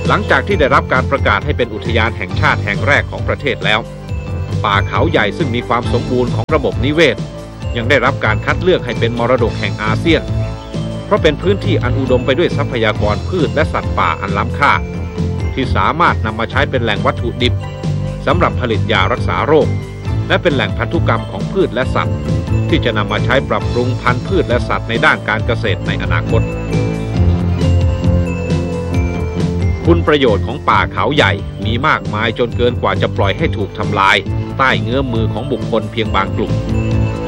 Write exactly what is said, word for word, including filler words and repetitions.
หลังจากที่ได้รับการประกาศให้เป็นอุทยานแห่งชาติแห่งแรกของประเทศแล้วป่าเขาใหญ่ซึ่งมีความสมบูรณ์ของระบบนิเวศยังได้รับการคัดเลือกให้เป็นมรดกแห่งอาเซียนเพราะเป็นพื้นที่อันอุดมไปด้วยทรัพยากรพืชและสัตว์ป่าอันล้ำค่าที่สามารถนำมาใช้เป็นแหล่งวัตถุดิบสำหรับผลิตยารักษาโรคและเป็นแหล่งพันธุกรรมของพืชและสัตว์ที่จะนำมาใช้ปรับปรุงพันธุ์พืชและสัตว์ในด้านการเกษตรในอนาคตคุณประโยชน์ของป่าเขาใหญ่มีมากมายจนเกินกว่าจะปล่อยให้ถูกทำลายใต้เงื้อมมือของบุคคลเพียงบางกลุ่ม